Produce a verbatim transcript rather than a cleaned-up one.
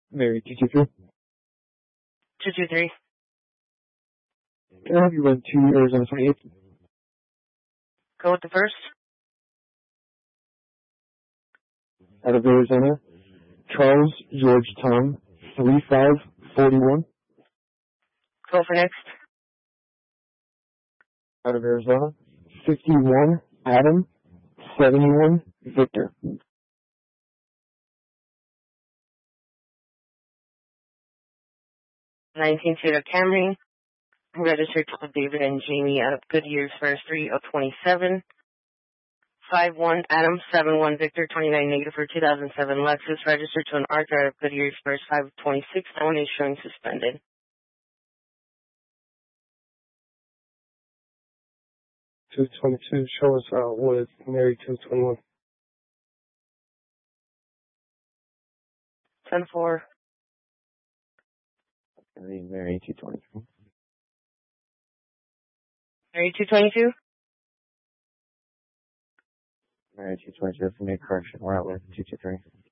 Mary two two three. two two three. Can I have you run to Arizona twenty-eighth? Go with the first. Out of Arizona, Charles George Tom, three five four one. Go for next. Out of Arizona, fifty-one Adam, seventy-one Victor. nineteen Toyota Camry, registered to David and Jamie out of Goodyear's first three of twenty-seven. five one Adam, seven one Victor, twenty-nine negative for two thousand seven Lexus, registered to an Archer out of Goodyear's first five of twenty-six. That one is showing suspended. two twenty-two, show us uh, with Mary two twenty-one. ten four. Mary two twenty-two. Mary two twenty-two? Mary two twenty-two, that's a new correction. We're out with two two three.